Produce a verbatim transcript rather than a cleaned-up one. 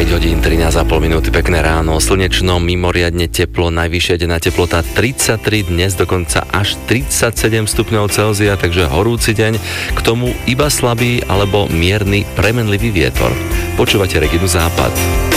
deväť hodín trinásť a pol minúty, pekné ráno, slnečno, mimoriadne teplo, najvyššia denná teplota tridsaťtri, dnes dokonca až tridsaťsedem stupňov Celzia, takže horúci deň, k tomu iba slabý alebo mierny premenlivý vietor. Počúvate Reginu Západ.